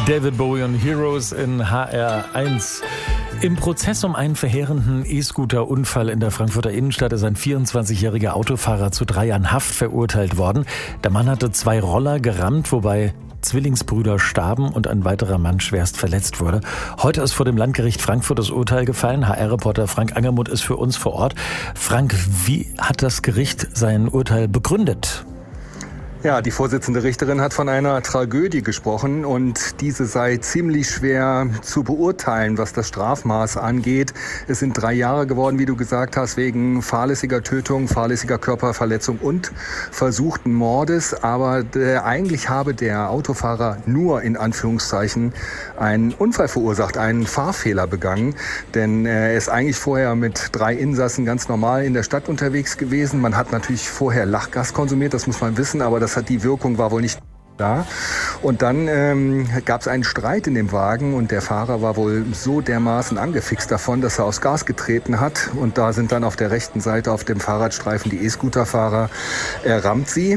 David Bowie und Heroes in HR1. Im Prozess um einen verheerenden E-Scooter-Unfall in der Frankfurter Innenstadt ist ein 24-jähriger Autofahrer zu 3 Jahren Haft verurteilt worden. Der Mann hatte 2 Roller gerammt, wobei Zwillingsbrüder starben und ein weiterer Mann schwerst verletzt wurde. Heute ist vor dem Landgericht Frankfurt das Urteil gefallen. HR-Reporter Frank Angermund ist für uns vor Ort. Frank, wie hat das Gericht sein Urteil begründet? Ja, die Vorsitzende Richterin hat von einer Tragödie gesprochen und diese sei ziemlich schwer zu beurteilen, was das Strafmaß angeht. Es sind 3 Jahre geworden, wie du gesagt hast, wegen fahrlässiger Tötung, fahrlässiger Körperverletzung und versuchten Mordes. Aber eigentlich habe der Autofahrer nur in Anführungszeichen einen Unfall verursacht, einen Fahrfehler begangen. Denn er ist eigentlich vorher mit 3 Insassen ganz normal in der Stadt unterwegs gewesen. Man hat natürlich vorher Lachgas konsumiert, das muss man wissen, aber die Wirkung war wohl nicht da. Und dann gab es einen Streit in dem Wagen und der Fahrer war wohl so dermaßen angefixt davon, dass er aufs Gas getreten hat. Und da sind dann auf der rechten Seite auf dem Fahrradstreifen die E-Scooter-Fahrer. Er rammt sie.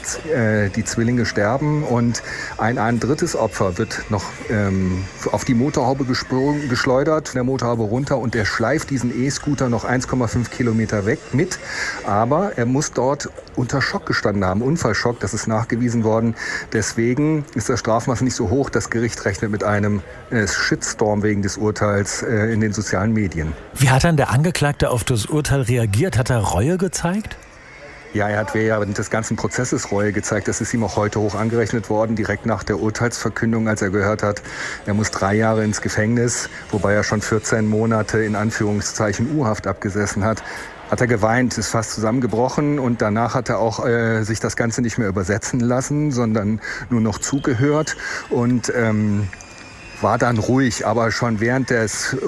Die Zwillinge sterben und ein drittes Opfer wird noch auf die Motorhaube geschleudert, der Motorhaube runter und der schleift diesen E-Scooter noch 1,5 Kilometer weg mit. Aber er muss dort unter Schock gestanden haben, Unfallschock, das ist nachgewiesen worden. Deswegen ist das Strafmaß nicht so hoch. Das Gericht rechnet mit einem Shitstorm wegen des Urteils in den sozialen Medien. Wie hat dann der Angeklagte auf das Urteil reagiert? Hat er Reue gezeigt? Ja, er hat während des ganzen Prozesses Reue gezeigt. Das ist ihm auch heute hoch angerechnet worden, direkt nach der Urteilsverkündung, als er gehört hat, er muss 3 Jahre ins Gefängnis, wobei er schon 14 Monate in Anführungszeichen U-Haft abgesessen hat. Hat er geweint, ist fast zusammengebrochen und danach hat er auch sich das Ganze nicht mehr übersetzen lassen, sondern nur noch zugehört und war dann ruhig, aber schon während der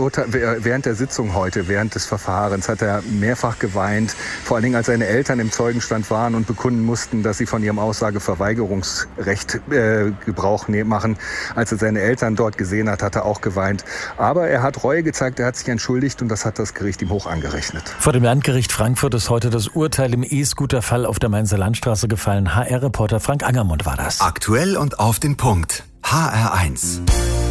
Sitzung heute, während des Verfahrens, hat er mehrfach geweint. Vor allen Dingen, als seine Eltern im Zeugenstand waren und bekunden mussten, dass sie von ihrem Aussageverweigerungsrecht Gebrauch machen. Als er seine Eltern dort gesehen hat, hat er auch geweint. Aber er hat Reue gezeigt, er hat sich entschuldigt und das hat das Gericht ihm hoch angerechnet. Vor dem Landgericht Frankfurt ist heute das Urteil im E-Scooter-Fall auf der Mainzer Landstraße gefallen. HR-Reporter Frank Angermund war das. Aktuell und auf den Punkt. HR1.